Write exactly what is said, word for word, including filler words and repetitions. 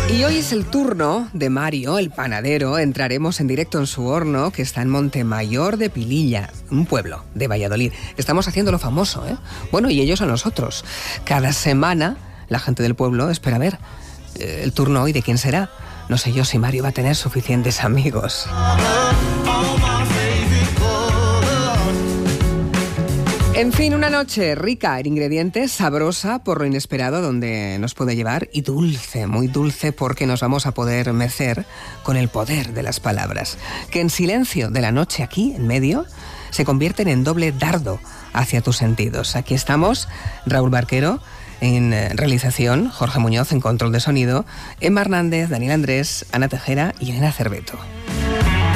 Y hoy es el turno de Mario, el panadero. Entraremos en directo en su horno, que está en Montemayor de Pililla, un pueblo de Valladolid. Estamos haciéndolo famoso, ¿eh? Bueno, y ellos a nosotros. Cada semana la gente del pueblo espera ver eh, el turno hoy de quién será. No sé yo si Mario va a tener suficientes amigos. En fin, una noche rica en ingredientes, sabrosa por lo inesperado donde nos puede llevar y dulce, muy dulce porque nos vamos a poder mecer con el poder de las palabras, que en silencio de la noche aquí en medio se convierten en doble dardo hacia tus sentidos. Aquí estamos, Raúl Barquero en realización, Jorge Muñoz en control de sonido, Emma Hernández, Daniel Andrés, Ana Tejera y Elena Cerveto.